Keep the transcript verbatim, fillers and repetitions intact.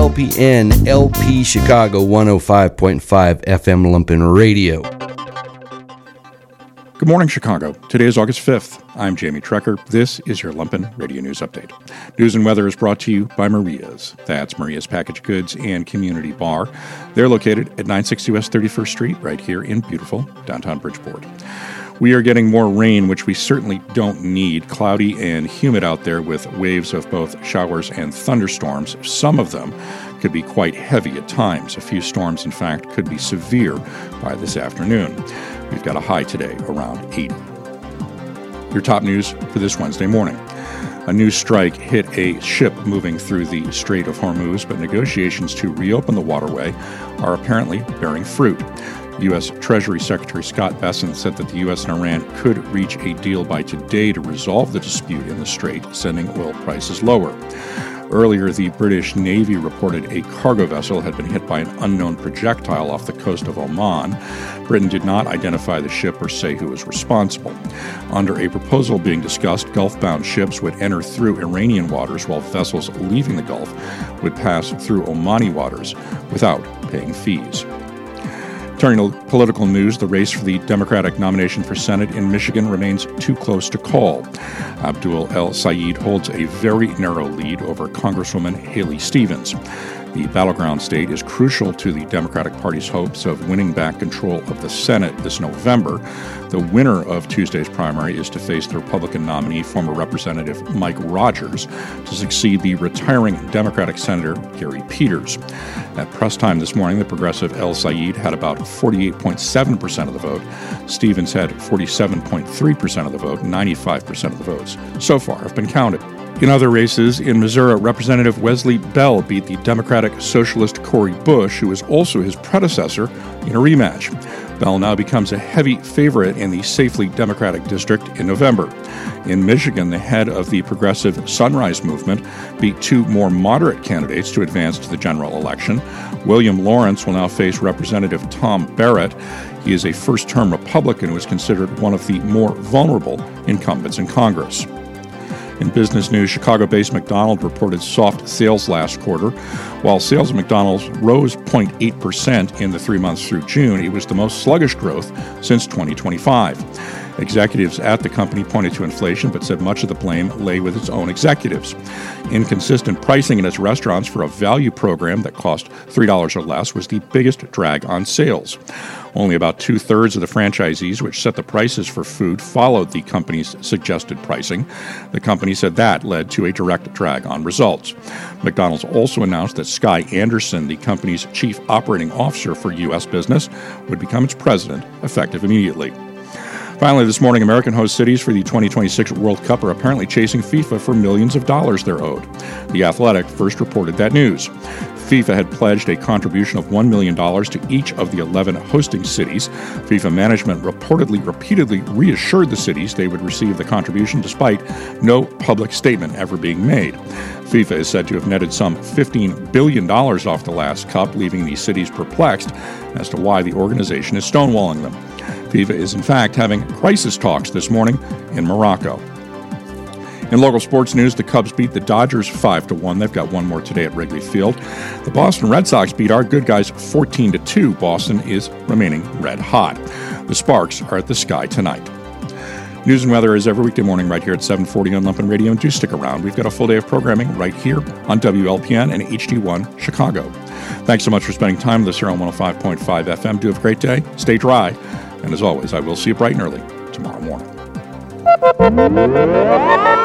L P N, L P Chicago one oh five point five F M Lumpen Radio. Good morning, Chicago. Today is August fifth. I'm Jamie Trecker. This is your Lumpen Radio News Update. News and weather is brought to you by Maria's. That's Maria's Packaged Goods and Community Bar. They're located at nine sixty West thirty-first Street, right here in beautiful downtown Bridgeport. We are getting more rain, which we certainly don't need. Cloudy and humid out there with waves of both showers and thunderstorms. Some of them could be quite heavy at times. A few storms, in fact, could be severe by this afternoon. We've got a high today around eighty. Your top news for this Wednesday morning. A new strike hit a ship moving through the Strait of Hormuz, but negotiations to reopen the waterway are apparently bearing fruit. U S. Treasury Secretary Scott Bessent said that the U S and Iran could reach a deal by today to resolve the dispute in the strait, sending oil prices lower. Earlier, the British Navy reported a cargo vessel had been hit by an unknown projectile off the coast of Oman. Britain did not identify the ship or say who was responsible. Under a proposal being discussed, Gulf-bound ships would enter through Iranian waters, while vessels leaving the Gulf would pass through Omani waters without paying fees. Turning to political news, the race for the Democratic nomination for Senate in Michigan remains too close to call. Abdul El-Sayed holds a very narrow lead over Congresswoman Haley Stevens. The battleground state is crucial to the Democratic Party's hopes of winning back control of the Senate this November. The winner of Tuesday's primary is to face the Republican nominee, former Representative Mike Rogers, to succeed the retiring Democratic Senator Gary Peters. At press time this morning, the progressive El-Sayed had about forty-eight point seven percent of the vote. Stevens had forty-seven point three percent of the vote. ninety-five percent of the votes so far have been counted. In other races, in Missouri, Representative Wesley Bell beat the Democratic Socialist Cori Bush, who is also his predecessor, in a rematch. Bell now becomes a heavy favorite in the safely Democratic district in November. In Michigan, the head of the Progressive Sunrise Movement beat two more moderate candidates to advance to the general election. William Lawrence will now face Representative Tom Barrett. He is a first-term Republican who is considered one of the more vulnerable incumbents in Congress. In business news, Chicago-based McDonald's reported soft sales last quarter. While sales at McDonald's rose zero point eight percent in the three months through June, it was the most sluggish growth since twenty twenty-five. Executives at the company pointed to inflation, but said much of the blame lay with its own executives. Inconsistent pricing in its restaurants for a value program that cost three dollars or less was the biggest drag on sales. Only about two-thirds of the franchisees which set the prices for food followed the company's suggested pricing. The company said that led to a direct drag on results. McDonald's also announced that Sky Anderson, the company's chief operating officer for U S business, would become its president effective immediately. Finally, this morning, American host cities for the twenty twenty-six World Cup are apparently chasing FIFA for millions of dollars they're owed. The Athletic first reported that news. FIFA had pledged a contribution of one million dollars to each of the eleven hosting cities. FIFA management reportedly repeatedly reassured the cities they would receive the contribution despite no public statement ever being made. FIFA is said to have netted some fifteen billion dollars off the last cup, leaving the cities perplexed as to why the organization is stonewalling them. FIFA is, in fact, having crisis talks this morning in Morocco. In local sports news, the Cubs beat the Dodgers five to one. They've got one more today at Wrigley Field. The Boston Red Sox beat our good guys fourteen to two. Boston is remaining red hot. The Sparks are at the Sky tonight. News and weather is every weekday morning right here at seven forty on Lumpen Radio, and do stick around. We've got a full day of programming right here on W L P N and H D one Chicago. Thanks so much for spending time with us here on one oh five point five F M. Do have a great day. Stay dry. And as always, I will see you bright and early tomorrow morning.